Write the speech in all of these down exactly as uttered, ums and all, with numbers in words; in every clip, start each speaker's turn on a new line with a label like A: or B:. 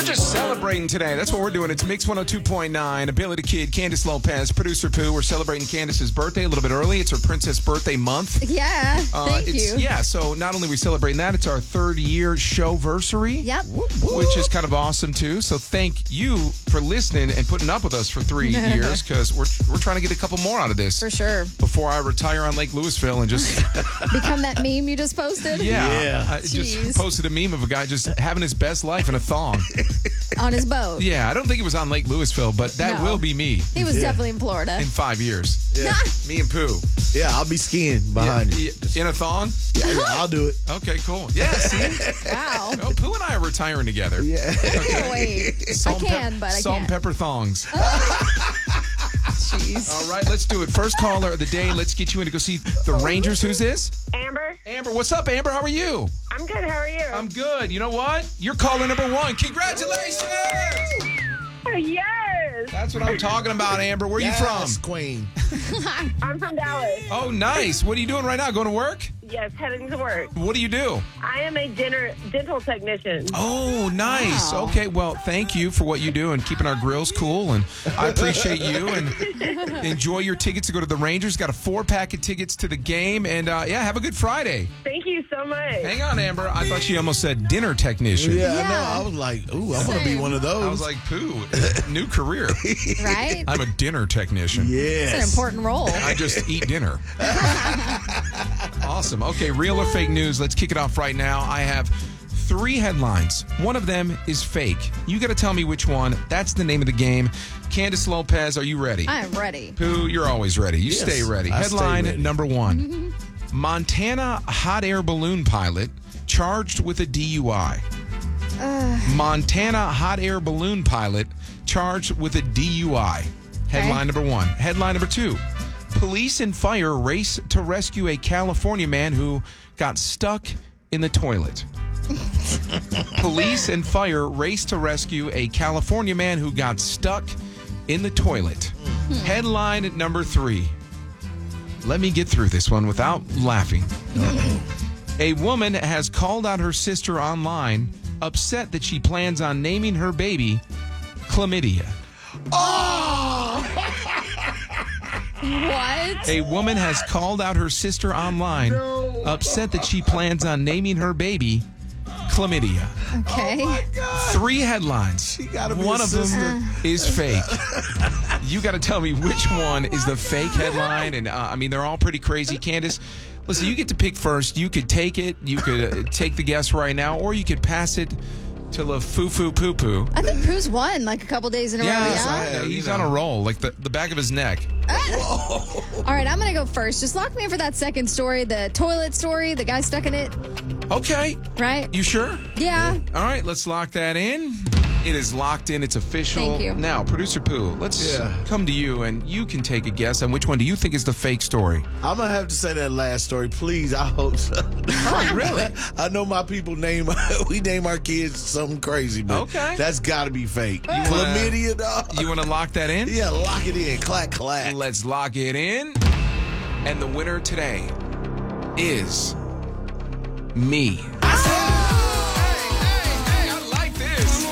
A: We're just celebrating today. That's what we're doing. It's Mix one oh two point nine. Ability Kid, Candace Lopez, Producer Pooh. We're celebrating Candace's birthday a little bit early. It's her princess birthday month.
B: Yeah,
A: Uh,
B: thank
A: it's,
B: you.
A: Yeah, so not only are we celebrating that, it's our third year showversary.
B: Yep.
A: Which is kind of awesome, too. So thank you for listening and putting up with us for three years because we're, we're trying to get a couple more out of this.
B: For sure.
A: Before I retire on Lake Louisville and just...
B: Become that meme you just posted?
A: Yeah.
C: Yeah.
A: I
B: Jeez.
A: just posted a meme of a guy just having his best life in a thong.
B: On his boat.
A: Yeah, I don't think it was on Lake Louisville, but that
B: No.
A: will be me
B: He was
C: Yeah.
B: definitely in Florida.
A: in five years.
C: Yeah.
A: Me and Pooh.
C: Yeah, I'll be skiing behind you.
A: Yeah, In a thong?
C: Yeah, yeah, I'll do it.
A: Okay, cool. Yeah, see?
B: Wow.
A: Oh, Pooh and I are retiring together.
C: Yeah.
B: Wait.
A: Salt
B: I
A: and pep-
B: can, but I
A: Salt and
B: can't.
A: pepper thongs.
B: Jeez.
A: All right, let's do it. First caller of the day. Let's get you in to go see the Rangers. Who's this?
D: Amber,
A: Amber. What's up, Amber? How are you?
D: I'm good. How are you?
A: I'm good. You know what? You're caller number one. Congratulations!
D: Oh, yes.
A: That's what I'm talking about, Amber. Where are you
C: Yes,
A: from?
C: Queen.
D: I'm from Dallas.
A: Oh, nice. What are you doing right now? Going to work?
D: Yes, heading to work.
A: What do you do?
D: I am a dinner, dental technician.
A: Oh, nice.
B: Wow.
A: Okay, well, thank you for what you do and keeping our grills cool. And I appreciate you. And enjoy your tickets to go to the Rangers. Got a four-pack of tickets to the game. And, uh, yeah, have a good Friday.
D: Thank you so much.
A: Hang on, Amber. I thought she almost said dinner technician.
C: Yeah, I
B: Yeah.
C: know. I was like, ooh, I want to be
B: Same.
C: one of those.
A: I was like, poo, new career.
B: Right?
A: I'm a dinner technician.
C: yes.
B: It's an important role.
A: I just eat dinner. Awesome. Okay, real or fake news. Let's kick it off right now. I have three headlines. One of them is fake. You got to tell me which one. That's the name of the game. Candace Lopez, are you ready?
B: I am ready.
A: Pooh, you're always ready. You
C: Yes,
A: stay ready.
C: I stay
A: Headline
C: ready.
A: number one. Montana hot air balloon pilot charged with a D U I. Montana hot air balloon pilot charged with a D U I. Headline number one. Headline number two. Police and fire race to rescue a California man who got stuck in the toilet. Police and fire race to rescue a California man who got stuck in the toilet. Headline number three. Let me get through this one without laughing. A woman has called out her sister online, upset that she plans on naming her baby Chlamydia.
B: What?
A: A woman has called out her sister online, upset that she plans on naming her baby Chlamydia.
B: Okay.
A: Three headlines.
C: She gotta be
A: One
C: a
A: of them
C: sister.
A: is fake. You got to tell me which one is the fake headline. And uh, I mean, they're all pretty crazy. Candace, listen, you get to pick first. You could take it. You could uh, take the guess right now, or you could pass it to the foo-foo poo-poo.
B: I think Pooh's won like a couple days in a row.
A: Yes,
B: Yeah.
A: I- he's on a roll, like the, the back of his neck.
B: All right, I'm going to go first. Just lock me in for that second story, the toilet story, the guy stuck in it,
A: Okay,
B: right?
A: you sure?
B: Yeah.
A: All right, let's lock that in. It is locked in. It's official.
B: Thank you.
A: Now, Producer Pooh, let's
C: Yeah.
A: come to you, and you can take a guess on which one do you think is the fake story.
C: I'm going to have to say that last story. Please, I hope so.
A: Oh, really?
C: I know my people name, we name our kids something crazy, but
A: Okay.
C: that's got to be fake.
A: wanna-
C: Chlamydia, dog.
A: You want to lock that in?
C: Yeah, lock it in. Clack, clack.
A: Let's lock it in. And the winner today is me. I like this.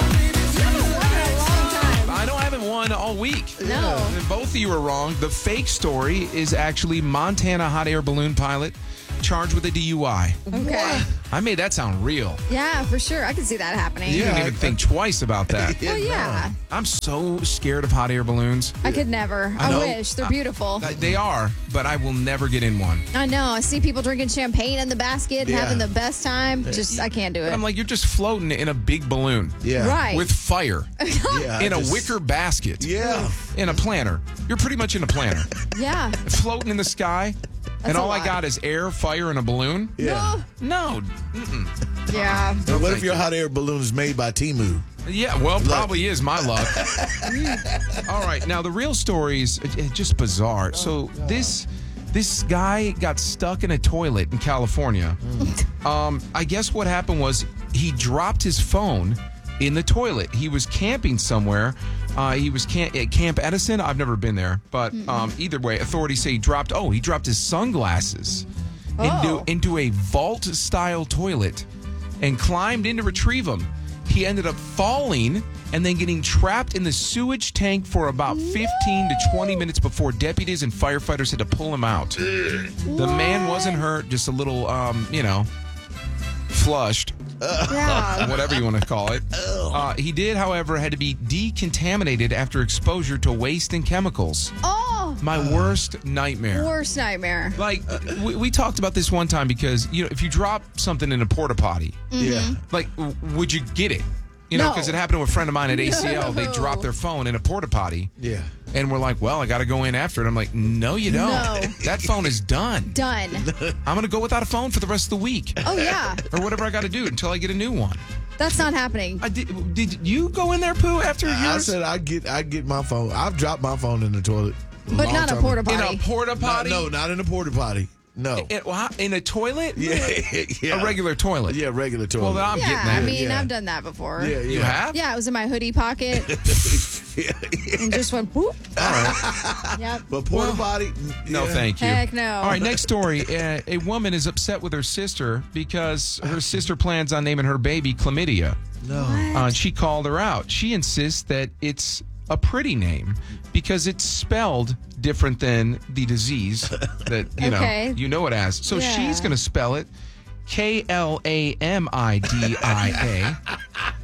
A: I know I haven't won all week.
B: No.
A: And both of you are wrong. The fake story is actually Montana hot air balloon pilot charged with a D U I.
B: Okay.
A: I made that sound real.
B: Yeah, for sure. I can see that happening.
A: You didn't even think twice about that.
B: Well, yeah.
A: I'm so scared of hot air balloons.
B: I could never. I,
A: know.
B: wish. They're beautiful.
A: Uh, They are, but I will never get in one.
B: I know. I see people drinking champagne in the basket,
C: Yeah.
B: having the best time. Just, I can't do it.
A: I'm like, you're just floating in a big balloon
C: Yeah.
B: Right.
A: with fire
C: Yeah, I
A: in a
C: just-
A: wicker basket
C: Yeah.
A: in a planter. You're pretty much in a planter,
B: Yeah.
A: floating in the sky, and
B: a
A: all I
B: lot.
A: got is air, fire, and a balloon.
C: Yeah.
A: No. Mm-mm.
B: Yeah.
C: But what
A: thank
C: if your
A: you.
C: hot air balloon is made by Temu?
A: Yeah, well, probably is my luck. All right, now the real story is uh, just bizarre. So this this guy got stuck in a toilet in California. Um, I guess what happened was he dropped his phone in the toilet. He was camping somewhere. Uh, he was camp- at Camp Edison. I've never been there, but um, either way, authorities say he dropped. Oh, he dropped his sunglasses
B: Oh.
A: into into a vault-style toilet and climbed in to retrieve them. He ended up falling and then getting trapped in the sewage tank for about fifteen to twenty minutes before deputies and firefighters had to pull him out. The man wasn't hurt, just a little, um, you know, flushed.
B: Yeah.
A: Whatever you want to call it. Uh, he did, however, had to be decontaminated after exposure to waste and chemicals.
B: Oh,
A: My worst nightmare.
B: worst nightmare.
A: Like, we, we talked about this one time because, you know, if you drop something in a porta potty,
C: Yeah.
A: like, w- would you get it? You know,
B: No.
A: because it happened to a friend of mine at A C L. They
B: No.
A: dropped their phone in a porta potty.
C: Yeah.
A: And we're like, well, I got to go in after it. I'm like, no, you don't.
B: No.
A: That phone is done.
B: Done.
A: I'm going to go without a phone for the rest of the week
B: Oh, yeah.
A: or whatever I got to do until I get a new one.
B: That's not happening.
A: I did, did you go in there, Pooh, after
C: I
A: yours?
C: said I get I get my phone. I've dropped my phone in the toilet.
B: But
C: long
B: not a
C: time
B: porta
C: ago.
A: in
B: potty.
A: a porta
C: Not-
A: potty?
C: No, not in a porta potty. No.
A: In, wow, in a toilet?
C: Yeah, yeah.
A: A regular toilet?
C: Yeah, regular toilet.
A: Well, then I'm
B: yeah,
A: getting
B: I
A: that.
B: mean,
C: Yeah.
B: I've done that before.
C: yeah, yeah.
A: You have?
B: Yeah, it was in my hoodie pocket
C: yeah, yeah.
B: and just went whoop. Yep.
C: But porta potty.
A: No,
C: yeah.
A: thank you.
B: Heck no.
A: All right, next story. Uh, a woman is upset with her sister because her sister plans on naming her baby Chlamydia.
C: No.
A: Uh, and she called her out. She insists that it's a pretty name because it's spelled different than the disease that, you know,
B: Okay.
A: you know it as. So
B: Yeah.
A: she's going to spell it K L A M I D I A.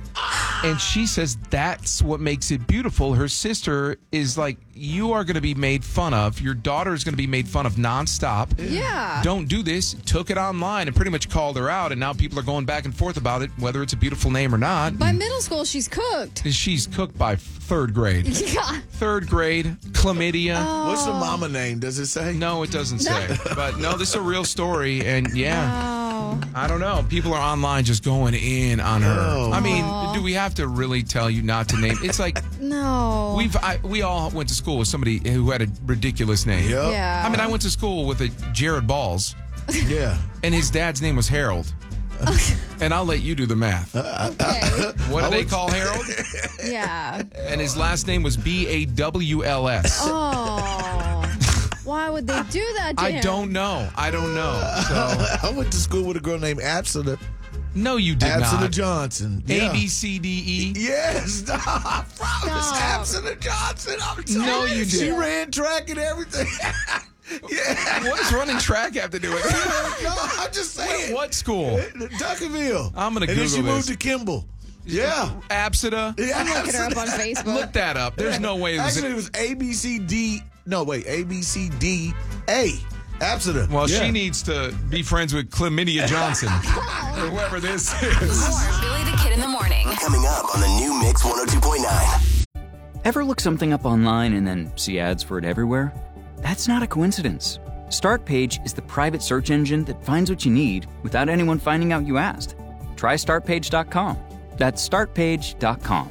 A: And she says that's what makes it beautiful. Her sister is like, you are going to be made fun of. Your daughter is going to be made fun of nonstop.
B: Yeah.
A: Don't do this. Took it online and pretty much called her out. And now people are going back and forth about it, whether it's a beautiful name or not.
B: By middle school, she's cooked.
A: She's cooked by third grade.
B: Yeah.
A: Third grade, chlamydia.
C: What's the mama name? Does it say?
A: No, it doesn't say. But no, this is a real story. And yeah,
B: Oh.
A: I don't know. People are online just going in on her.
C: Oh.
A: I mean, do we have to really tell you not to name? It's like
B: No.
A: we've I, we all went to school with somebody who had a ridiculous name.
C: Yep.
B: Yeah.
A: I mean, I went to school with a Jared Balls,
C: Yeah.
A: and his dad's name was Harold. And I'll let you do the math.
B: Okay.
A: What do they call Harold?
B: Yeah.
A: And his last name was B A W L S.
B: Oh. Why would they do that to
A: I
B: him?
A: don't know. I don't know. So
C: I went to school with a girl named Absina.
A: no, you did
C: Absina
A: not.
C: Johnson.
A: A
C: Yeah.
A: B C D E.
C: Yes, stop. I promise.
B: Stop.
C: Absina Johnson. I'm telling
A: No, you
C: She
A: didn't.
C: ran track and everything. Yeah.
A: What does running track have to do with it?
C: No, I'm just saying.
A: What school?
C: Duncanville.
A: I'm gonna
C: And then she
A: Google
C: moved
A: this.
C: to Kimball. Yeah.
A: Absida?
C: Yeah.
B: I'm looking her up on Facebook.
A: Look that up. There's no way it was.
C: Actually, it was A B C D. No, wait. A B C D A. Absida.
A: Well,
C: Yeah.
A: she needs to be friends with Chlamydia Johnson, or whoever this is.
E: More Billy the Kid in the Morning.
F: Coming up on the new Mix one oh two point nine.
G: Ever look something up online and then see ads for it everywhere? That's not a coincidence. StartPage is the private search engine that finds what you need without anyone finding out you asked. Try start page dot com. That's start page dot com.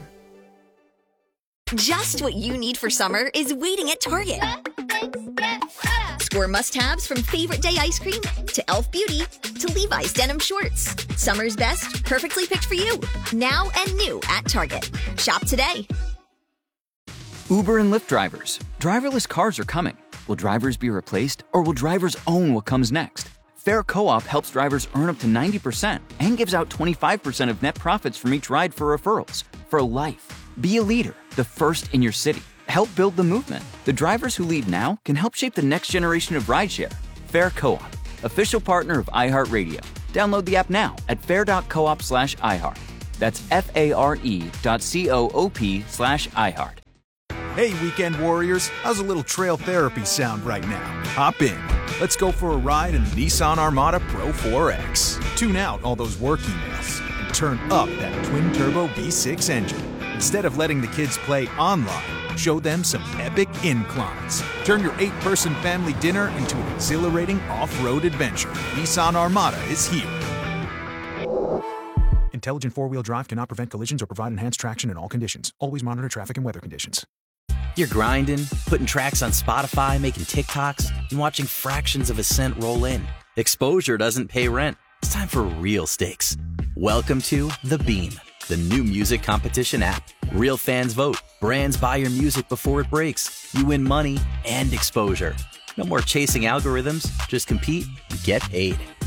E: Just what you need for summer is waiting at Target. Score must-haves from favorite day ice cream to e l f Beauty to Levi's denim shorts. Summer's best, perfectly picked for you. Now and new at Target. Shop today.
G: Uber and Lyft drivers. Driverless cars are coming. Will drivers be replaced, or will drivers own what comes next? Fair Co-op helps drivers earn up to ninety percent and gives out twenty-five percent of net profits from each ride for referrals. For life. Be a leader, the first in your city. Help build the movement. The drivers who lead now can help shape the next generation of rideshare. Fair Co-op, official partner of iHeartRadio. Download the app now at fair.coop slash iHeart. That's F-A-R-E dot C-O-O-P slash iHeart.
H: Hey, weekend warriors, how's a little trail therapy sound right now? Hop in. Let's go for a ride in the Nissan Armada Pro four X. Tune out all those work emails and turn up that twin-turbo V six engine. Instead of letting the kids play online, show them some epic inclines. Turn your eight-person family dinner into an exhilarating off-road adventure. Nissan Armada is here. Intelligent four-wheel drive cannot prevent collisions or provide enhanced traction in all conditions. Always monitor traffic and weather conditions.
I: You're grinding, putting tracks on Spotify, making TikToks, and watching fractions of a cent roll in. Exposure doesn't pay rent. It's time for real stakes. Welcome to The Beam, the new music competition app. Real fans vote. Brands buy your music before it breaks. You win money and exposure. No more chasing algorithms. Just compete and get paid.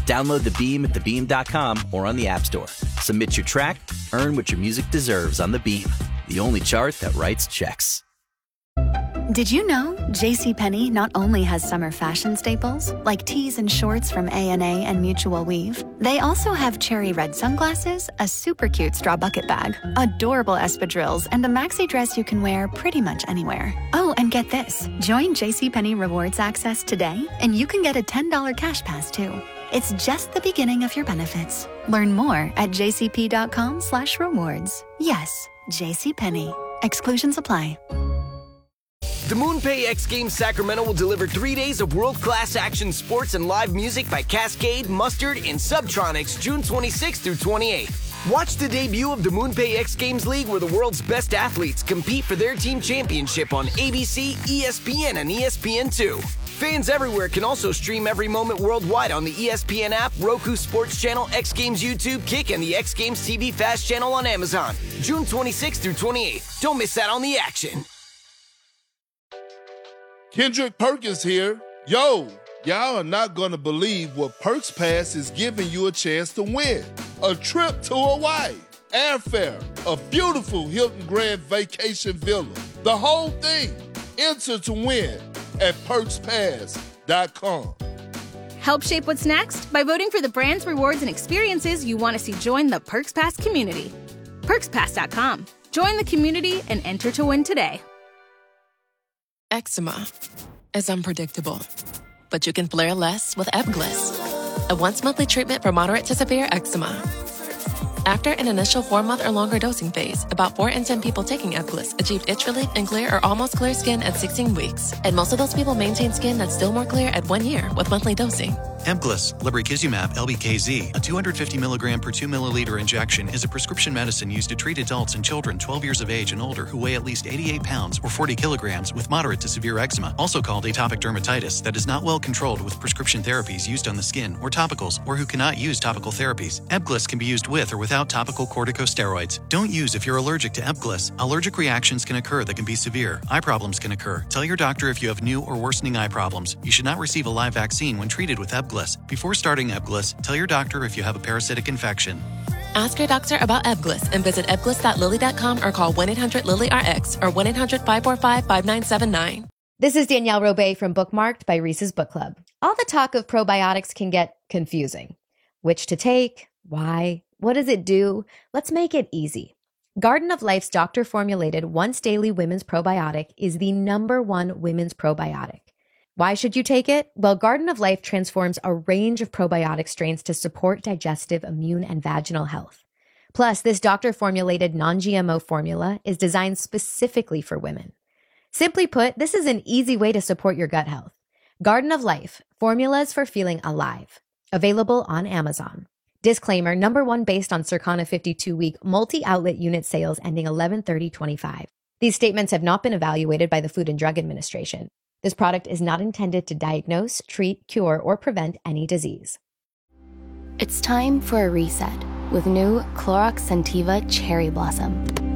I: Download The Beam at the beam dot com or on the App Store. Submit your track, earn what your music deserves on The Beam, the only chart that writes checks.
J: Did you know JCPenney not only has summer fashion staples, like tees and shorts from A and A and Mutual Weave, they also have cherry red sunglasses, a super cute straw bucket bag, adorable espadrilles, and a maxi dress you can wear pretty much anywhere. Oh, and get this. Join JCPenney Rewards Access today, and you can get a ten dollars cash pass, too. It's just the beginning of your benefits. Learn more at jcp.com slash rewards. Yes, JCPenney. Exclusions apply.
K: The MoonPay X Games Sacramento will deliver three days of world-class action sports and live music by Cascade, Mustard, and Subtronics June twenty-sixth through twenty-eighth. Watch the debut of the MoonPay X Games League, where the world's best athletes compete for their team championship on A B C, E S P N, and E S P N two. Fans everywhere can also stream every moment worldwide on the E S P N app, Roku Sports Channel, X Games YouTube, Kick, and the X Games T V Fast channel on Amazon. June twenty-sixth through twenty-eighth. Don't miss out on the action.
L: Kendrick Perkins here. Yo, y'all are not going to believe what Perks Pass is giving you a chance to win. A trip to Hawaii, airfare, a beautiful Hilton Grand Vacation Villa. The whole thing. Enter to win at perks pass dot com.
M: Help shape what's next by voting for the brands, rewards, and experiences you want to see join the Perks Pass community. perks pass dot com. Join the community and enter to win today.
N: Eczema is unpredictable, but you can flare less with Ebglyss, a once-monthly treatment for moderate to severe eczema. After an initial four-month or longer dosing phase, about four in ten people taking Ebglyss achieved itch relief and clear or almost clear skin at sixteen weeks, and most of those people maintain skin that's still more clear at one year with monthly dosing.
O: Ebglyss, lebrikizumab L B K Z, a two hundred fifty milligram per two milliliter injection, is a prescription medicine used to treat adults and children twelve years of age and older who weigh at least eighty-eight pounds or forty kilograms with moderate to severe eczema, also called atopic dermatitis, that is not well controlled with prescription therapies used on the skin or topicals, or who cannot use topical therapies. Ebglyss can be used with or without topical corticosteroids. Don't use if you're allergic to Ebglyss. Allergic reactions can occur that can be severe. Eye problems can occur. Tell your doctor if you have new or worsening eye problems. You should not receive a live vaccine when treated with Ebglyss. Before starting Ebglyss, tell your doctor if you have a parasitic infection.
N: Ask your doctor about Ebglyss and visit ebglyss dot lilly dot com or call one eight hundred lilly R X or one eight hundred five four five five nine seven nine.
P: This is Danielle Robay from Bookmarked by Reese's Book Club. All the talk of probiotics can get confusing. Which to take? Why? What does it do? Let's make it easy. Garden of Life's doctor-formulated once-daily women's probiotic is the number one women's probiotic. Why should you take it? Well, Garden of Life transforms a range of probiotic strains to support digestive, immune, and vaginal health. Plus, this doctor-formulated non-G M O formula is designed specifically for women. Simply put, this is an easy way to support your gut health. Garden of Life, formulas for feeling alive. Available on Amazon. Disclaimer, number one based on Circana fifty-two week multi-outlet unit sales ending eleven thirty twenty-five. These statements have not been evaluated by the Food and Drug Administration. This product is not intended to diagnose, treat, cure, or prevent any disease.
Q: It's time for a reset with new Clorox Scentiva Cherry Blossom.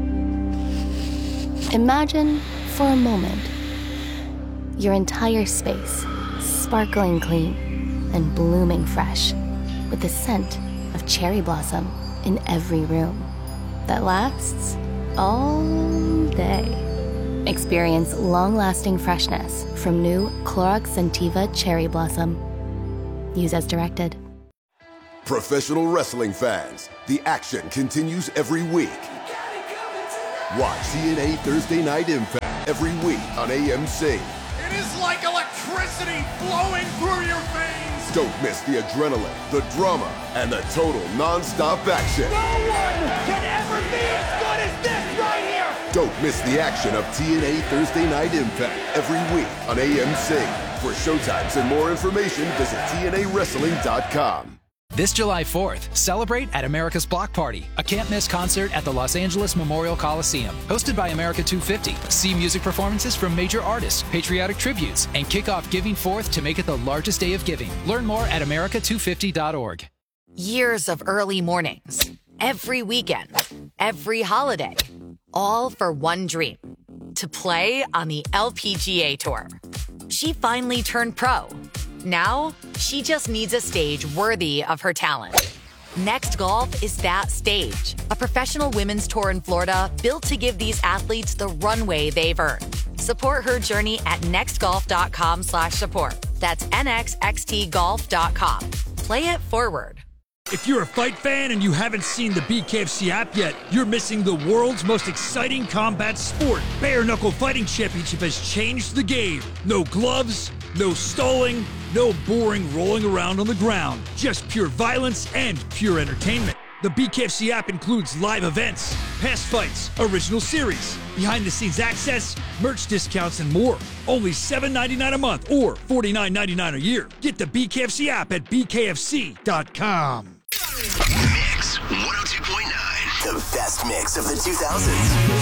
Q: Imagine, for a moment, your entire space sparkling clean and blooming fresh with the scent of cherry blossom in every room that lasts all day. Experience long-lasting freshness from new Clorox Scentiva Cherry Blossom. Use as directed.
R: Professional wrestling fans, the action continues every week. Watch T N A Thursday Night Impact every week on A M C.
S: It is like electricity flowing through your veins.
R: Don't miss the adrenaline, the drama, and the total non-stop action.
S: No one can ever be as good as this right here.
R: Don't miss the action of T N A Thursday Night Impact every week on A M C. For showtimes and more information, visit T N A wrestling dot com.
T: This July fourth, celebrate at America's Block Party, a can't-miss concert at the Los Angeles Memorial Coliseum. Hosted by America two fifty, see music performances from major artists, patriotic tributes, and kick off Giving Fourth to make it the largest day of giving. Learn more at america two fifty dot org.
U: Years of early mornings, every weekend, every holiday, all for one dream, to play on the L P G A Tour. She finally turned pro. Now, She just needs a stage worthy of her talent. Next Golf is that stage. A professional women's tour in Florida built to give these athletes the runway they've earned. Support her journey at nextgolf.com slash support. That's N X X T golf dot com. Play it forward.
D: If you're a fight fan and you haven't seen the B K F C app yet, you're missing the world's most exciting combat sport. Bare Knuckle Fighting Championship has changed the game. No gloves, no stalling, no boring rolling around on the ground. Just pure violence and pure entertainment. The B K F C app includes live events, past fights, original series, behind-the-scenes access, merch discounts, and more. Only seven dollars and ninety-nine cents a month or forty-nine dollars and ninety-nine cents a year. Get the B K F C app at B K F C dot com.
F: Mix one oh two point nine. The best mix of the two thousands.